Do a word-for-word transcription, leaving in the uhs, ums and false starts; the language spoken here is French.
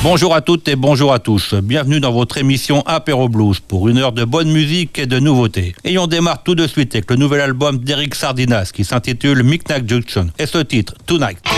Bonjour à toutes et bonjour à tous. Bienvenue dans votre émission Apéro Blues pour une heure de bonne musique et de nouveautés. Et on démarre tout de suite avec le nouvel album d'Eric Sardinas qui s'intitule Micmac Junction et ce titre Tonight.